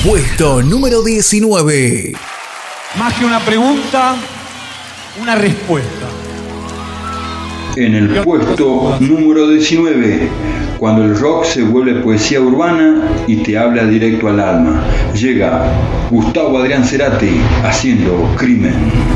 Puesto número 19. Más que una pregunta, una respuesta. En el puesto número 19, cuando el rock se vuelve poesía urbana y te habla directo al alma, llega Gustavo Adrián Cerati haciendo Crimen.